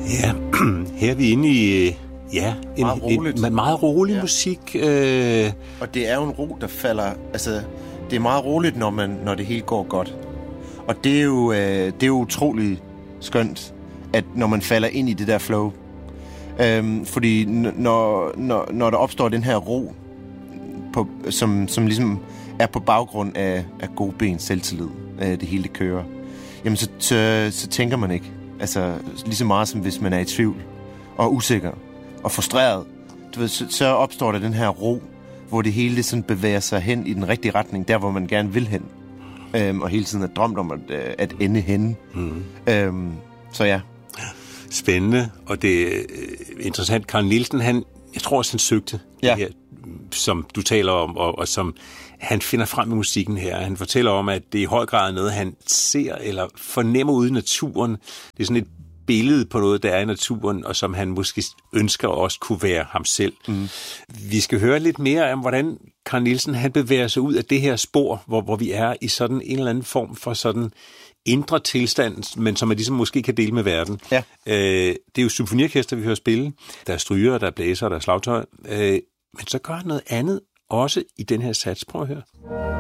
Ja, her er vi inde i en meget rolig musik. Og det er jo en ro, der falder... Altså, det er meget roligt, når det hele går godt. Og det er jo utroligt skønt, at når man falder ind i det der flow. Fordi når der opstår den her ro, som ligesom er på baggrund af gode ben, selvtillid, det hele det kører, jamen så tænker man ikke. Altså lige så meget som hvis man er i tvivl og usikker og frustreret. Du ved, så opstår der den her ro, hvor det hele sådan bevæger sig hen i den rigtige retning, der hvor man gerne vil hen. Og hele tiden er drømt om at ende henne. Så ja. Spændende, og det er interessant. Carl Nielsen, jeg tror også, han søgte det her, som du taler om, og som han finder frem i musikken her. Han fortæller om, at det i høj grad er noget, han ser eller fornemmer ude i naturen. Det er sådan et billede på noget, der er i naturen, og som han måske ønsker også kunne være ham selv. Vi skal høre lidt mere om, hvordan Carl Nielsen han bevæger sig ud af det her spor, hvor vi er i sådan en eller anden form for sådan indre tilstand, men som man ligesom måske kan dele med verden. Ja. Det er jo symfoniorkester, vi hører spille. Der er stryger, der er blæser, der er slagtøj. Men så gør han noget andet også i den her sats. Prøv at høre.